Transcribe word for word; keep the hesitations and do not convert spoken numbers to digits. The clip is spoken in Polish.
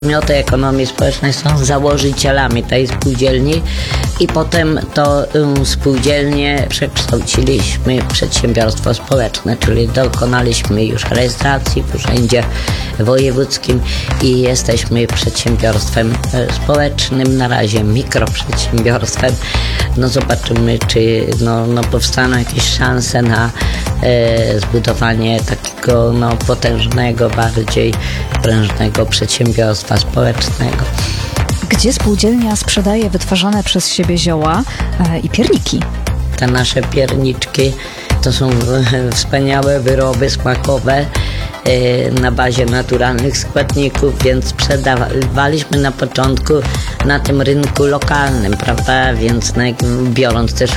Podmioty ekonomii społecznej są założycielami tej spółdzielni i potem to um, spółdzielnie przekształciliśmy w przedsiębiorstwo społeczne, czyli dokonaliśmy już rejestracji w Urzędzie Wojewódzkim i jesteśmy przedsiębiorstwem e, społecznym, na razie mikroprzedsiębiorstwem. No zobaczymy, czy no, no powstaną jakieś szanse na e, zbudowanie takiego no, potężnego, bardziej prężnego przedsiębiorstwa społecznego. Gdzie spółdzielnia sprzedaje wytwarzane przez siebie zioła e, i pierniki? Te nasze pierniczki to są wspaniałe wyroby smakowe e, na bazie naturalnych składników, więc sprzedawaliśmy na początku na tym rynku lokalnym, prawda? Więc no, biorąc też